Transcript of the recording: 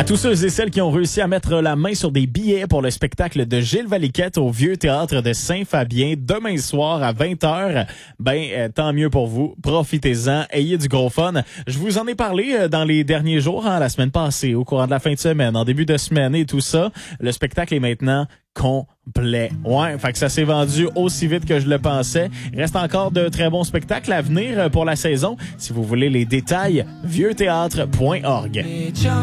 À tous ceux et celles qui ont réussi à mettre la main sur des billets pour le spectacle de Gilles Valiquette au Vieux Théâtre de Saint-Fabien demain soir à 20h, tant mieux pour vous. Profitez-en, ayez du gros fun. Je vous en ai parlé dans les derniers jours, la semaine passée, au courant de la fin de semaine, en début de semaine et tout ça. Le spectacle est maintenant complet. Ouais, fait que ça s'est vendu aussi vite que je le pensais. Il reste encore de très bons spectacles à venir pour la saison. Si vous voulez les détails, vieuxthéâtre.org.